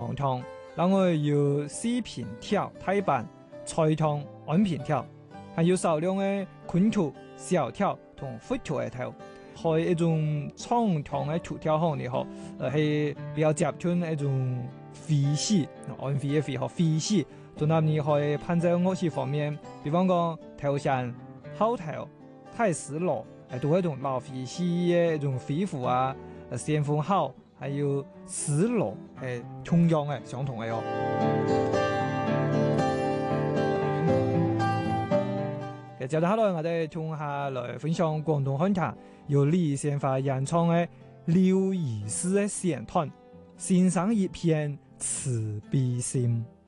長堂，另外有四片條、大板、菜湯、安片條，還有少量嘅昆土、小條同灰條嘅頭，開一種長堂嘅土條行嚟，係比較接近一種飛絲，安飛嘅飛和飛絲。仲有你可以攀在樂器方面，比方講頭弦、號頭、太師鑼，都係一種老飛絲嘅一種飛符啊，旋風號，還有絲鑼，係同樣嘅相同嘅哦。接下來我哋從下來分享廣東漢壇由李先發演唱嘅劉醫師嘅弦斷，獻上一片慈悲心。